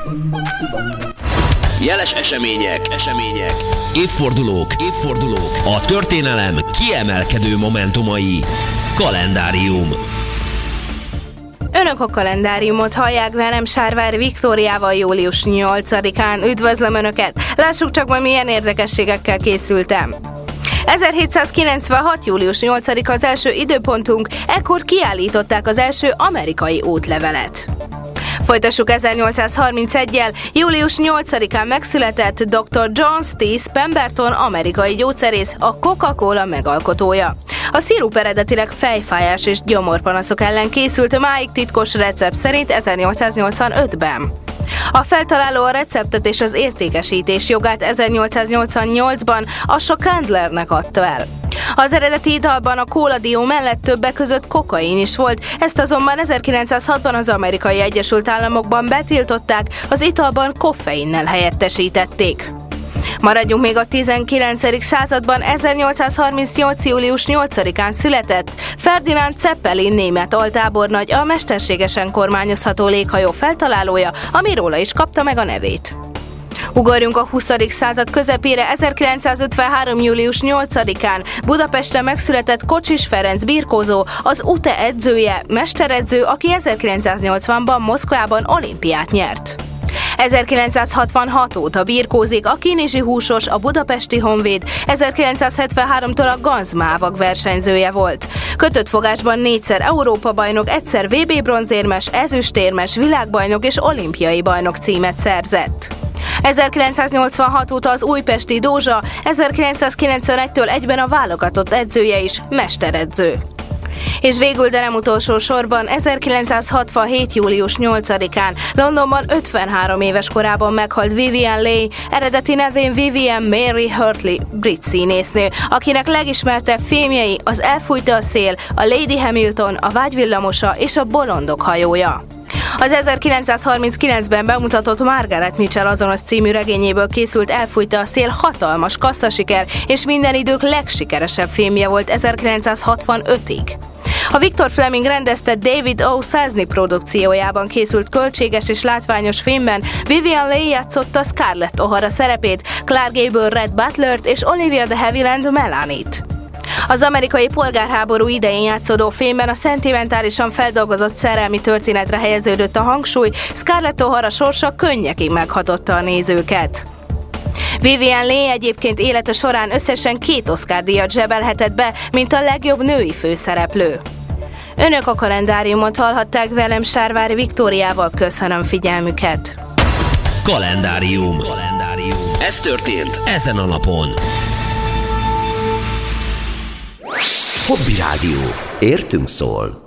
Jeles események, évfordulók, a történelem kiemelkedő momentumai. Kalendárium. Önök a kalendáriumot hallják velem Sárvári Viktóriával július 8-án. Üdvözlöm Önöket! Lássuk csak majd milyen érdekességekkel készültem. 1796. július 8-a az első időpontunk, ekkor kiállították az első amerikai útlevelet. Folytassuk 1831-jel, július 8-án megszületett dr. John Stice Pemberton, amerikai gyógyszerész, a Coca-Cola megalkotója. A szirup eredetileg fejfájás és gyomorpanaszok ellen készült, máig titkos recept szerint 1885-ben. A feltaláló a receptet és az értékesítés jogát 1888-ban Asa Candlernek adta el. Az eredeti italban a kóladió mellett többek között kokain is volt, ezt azonban 1906-ban az Amerikai Egyesült Államokban betiltották, az italban koffeinnel helyettesítették. Maradjunk még a 19. században, 1838. július 8-án született Ferdinand Zeppelin német altábornagy, a mesterségesen kormányozható léghajó feltalálója, ami róla is kapta meg a nevét. Ugorjunk a 20. század közepére, 1953. július 8-án Budapesten megszületett Kocsis Ferenc birkózó, az UTE edzője, mesteredző, aki 1980-ban Moszkvában olimpiát nyert. 1966 óta birkózik a Kinizsi húsos, a Budapesti Honvéd, 1973-tól a Ganz Mávag versenyzője volt. Kötött fogásban 4-szer Európa-bajnok, egyszer VB bronzérmes, ezüstérmes, világbajnok és olimpiai bajnok címet szerzett. 1986 óta az újpesti Dózsa, 1991-től egyben a válogatott edzője is, mesteredző. És végül, de nem utolsó sorban, 1967. július 8-án Londonban 53 éves korában meghalt Vivien Leigh, eredeti nevén Vivian Mary Hartley, brit színésznő, akinek legismertebb filmjei az Elfújta a szél, a Lady Hamilton, a Vágyvillamosa és a Bolondok hajója. Az 1939-ben bemutatott Margaret Mitchell azonos című regényéből készült Elfújta a szél hatalmas kasszasiker, és minden idők legsikeresebb filmje volt 1965-ig. A Victor Fleming rendezte David O. Selznick produkciójában készült költséges és látványos filmben Vivien Leigh játszotta Scarlett O'Hara szerepét, Clark Gable Red Butlert és Olivia de Havilland Melanie-t. Az amerikai polgárháború idején játszódó filmben a szentimentálisan feldolgozott szerelmi történetre helyeződött a hangsúly, Scarlett O'Hara sorsa könnyekig meghatotta a nézőket. Vivien Leigh egyébként élete során összesen 2 Oscar-díjat zsebelhetett be, mint a legjobb női főszereplő. Önök a kalendáriumot hallhatták velem Sárvári Viktóriával, köszönöm figyelmüket. Kalendárium. Ez történt ezen a napon. Hobby Rádió. Értünk szól.